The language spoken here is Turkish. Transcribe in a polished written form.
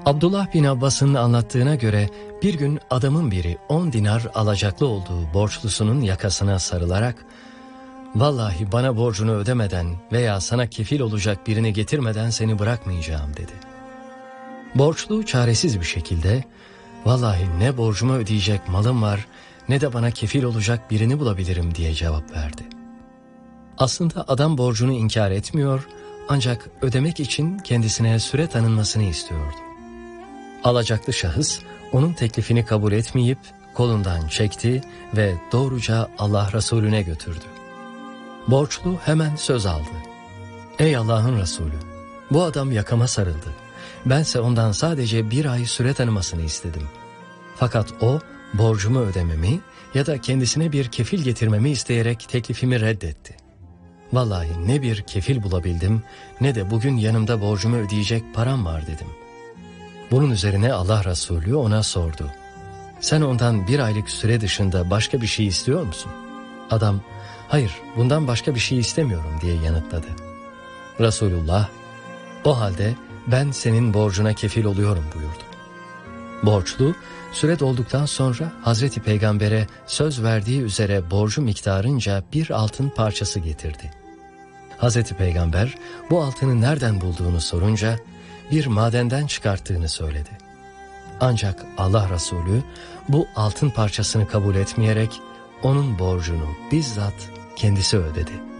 Abdullah bin Abbas'ın anlattığına göre bir gün adamın biri 10 dinar alacaklı olduğu borçlusunun yakasına sarılarak "Vallahi bana borcunu ödemeden veya sana kefil olacak birini getirmeden seni bırakmayacağım" dedi. Borçlu çaresiz bir şekilde "Vallahi ne borcumu ödeyecek malım var ne de bana kefil olacak birini bulabilirim" diye cevap verdi. Aslında adam borcunu inkar etmiyor ancak ödemek için kendisine süre tanınmasını istiyordu. Alacaklı şahıs onun teklifini kabul etmeyip kolundan çekti ve doğruca Allah Resulüne götürdü. Borçlu hemen söz aldı. "Ey Allah'ın Resulü, bu adam yakama sarıldı. Bense ondan sadece 1 ay süre tanımasını istedim. Fakat o borcumu ödememi ya da kendisine bir kefil getirmemi isteyerek teklifimi reddetti. Vallahi ne bir kefil bulabildim ne de bugün yanımda borcumu ödeyecek param var" dedim. Bunun üzerine Allah Resulü ona sordu. "Sen ondan 1 aylık süre dışında başka bir şey istiyor musun?" Adam "Hayır, bundan başka bir şey istemiyorum" diye yanıtladı. Resulullah "O halde ben senin borcuna kefil oluyorum" buyurdu. Borçlu süre dolduktan sonra Hazreti Peygamber'e söz verdiği üzere borcu miktarınca bir altın parçası getirdi. Hazreti Peygamber bu altını nereden bulduğunu sorunca bir madenden çıkarttığını söyledi. Ancak Allah Resulü bu altın parçasını kabul etmeyerek onun borcunu bizzat kendisi ödedi.